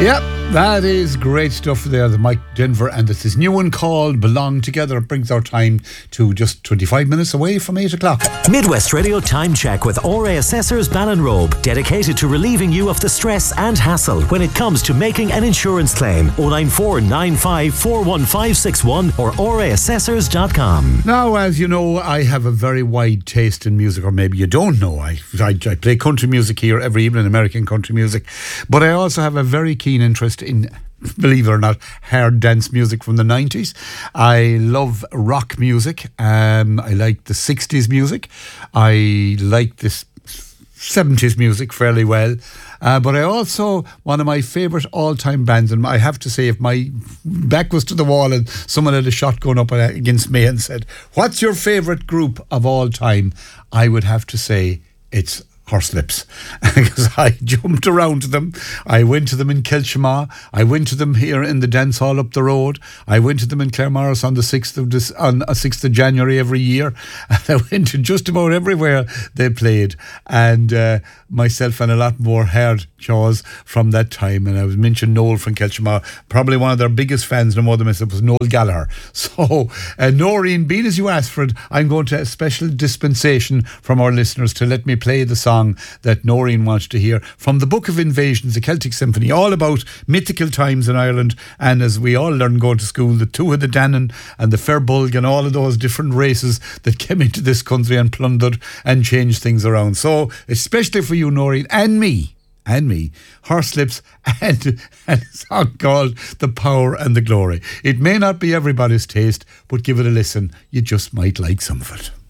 Yeah, that is great stuff there, the Mike Denver, and it's his new one called Belong Together. It brings our time to just 25 minutes away from 8 o'clock. Midwest Radio Time Check with RA Assessors Ballinrobe, dedicated to relieving you of the stress and hassle when it comes to making an insurance claim. 094 95 41561 or raassessors.com. Now, as you know, I have a very wide taste in music, or maybe you don't know. I play country music here every evening, American country music, but I also have a very keen interest in, believe it or not, hard dance music from the 90s. I love rock music. I like the 60s music. I like this 70s music fairly well. But I also, one of my favourite all-time bands, and I have to say, if my back was to the wall and someone had a shotgun up against me and said, what's your favourite group of all time? I would have to say it's Horslips, because I jumped around to them. I went to them in Kelchima. I went to them here in the dance hall up the road. I went to them in Claremorris on the 6th of January every year. And I went to just about everywhere they played. And myself and a lot more heard Jaws from that time. And I was mentioned Noel from Kelchima, probably one of their biggest fans, no more than myself, was Noel Gallagher. So, Noreen, being as you asked for it, I'm going to a special dispensation from our listeners to let me play the song that Noreen wants to hear from the Book of Invasions, a Celtic symphony, all about mythical times in Ireland. And as we all learned going to school, the Tuatha De Danann and the Firbulg and all of those different races that came into this country and plundered and changed things around. So, especially for you, Noreen, and me, Horslips, and a song called The Power and the Glory. It may not be everybody's taste, but give it a listen. You just might like some of it.